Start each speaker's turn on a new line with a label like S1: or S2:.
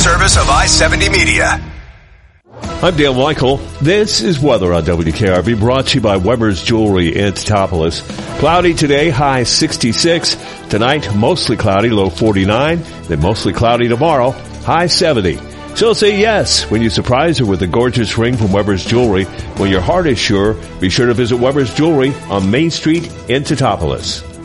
S1: service of I-70 Media.
S2: I'm Dale Michael. This is weather on WKRB, brought to you by Weber's Jewelry in Teutopolis. Cloudy today, high 66. Tonight, mostly cloudy, low 49. Then mostly cloudy tomorrow, high 70. So say yes when you surprise her with a gorgeous ring from Weber's Jewelry. When your heart is sure, be sure to visit Weber's Jewelry on Main Street in Teutopolis.